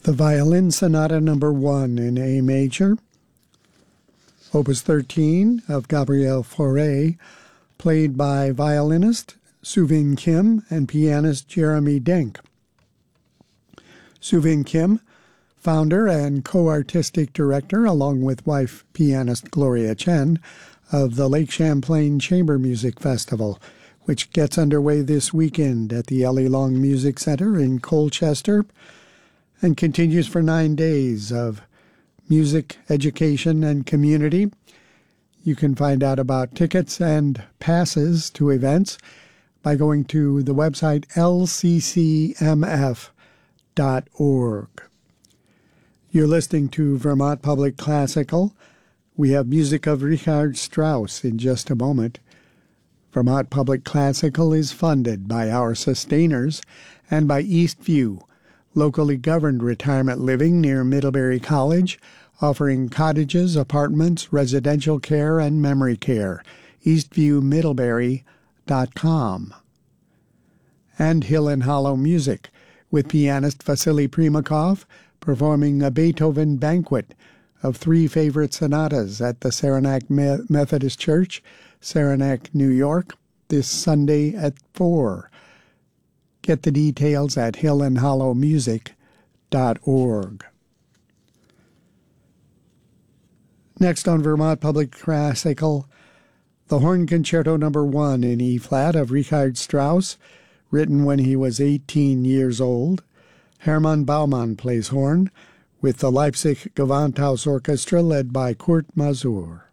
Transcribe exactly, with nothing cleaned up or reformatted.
The Violin Sonata Number one in A major, Opus thirteen of Gabriel Fauré, played by violinist Suvin Kim and pianist Jeremy Denk. Suvin Kim, founder and co-artistic director, along with wife pianist Gloria Chen, of the Lake Champlain Chamber Music Festival, which gets underway this weekend at the Ellie Long Music Center in Colchester and continues for nine days of music, education, and community. You can find out about tickets and passes to events by going to the website L C C M F dot org. You're listening to Vermont Public Classical. We have music of Richard Strauss in just a moment. Vermont Public Classical is funded by our sustainers and by Eastview, locally governed retirement living near Middlebury College, offering cottages, apartments, residential care, and memory care. eastview middlebury dot com. And Hill and Hollow Music, with pianist Vasily Primakov performing a Beethoven banquet of three favorite sonatas at the Saranac Methodist Church, Saranac, New York, this Sunday at four. Get the details at hill and hollow music dot org. Next on Vermont Public Classical, the Horn Concerto Number one in E-flat of Richard Strauss, written when he was eighteen years old. Hermann Baumann plays horn, with the Leipzig Gewandhaus Orchestra led by Kurt Masur.